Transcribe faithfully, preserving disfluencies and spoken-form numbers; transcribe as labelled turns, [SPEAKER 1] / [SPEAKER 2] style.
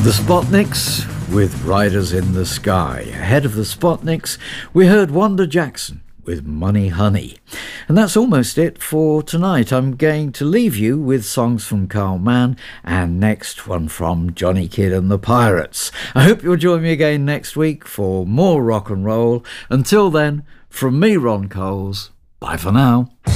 [SPEAKER 1] The Spotniks with Riders in the Sky. Ahead of the Spotniks, we heard Wanda Jackson with Money Honey. And that's almost it for tonight. I'm going to leave you with songs from Carl Mann and next one from Johnny Kidd and the Pirates. I hope you'll join me again next week for more rock and roll. Until then, from me, Ron Coles, bye for now.